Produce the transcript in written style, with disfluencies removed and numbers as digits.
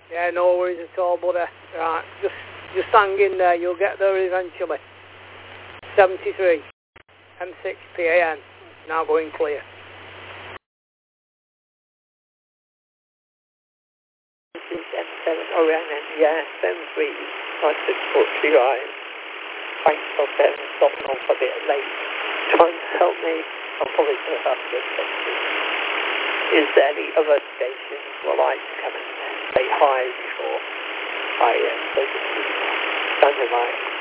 Yeah, no worries at all, buddy. Right, just hang in there. You'll get there eventually. 73, M6 PAN. Now going clear. This is M7 ONN, yeah, 73, 9643 Ryan. Thanks for stopping off a bit late. Trying to help me. I'm probably going to have to text you. Is there any other stations where I can come and say hi before I go to sleep? Standing by.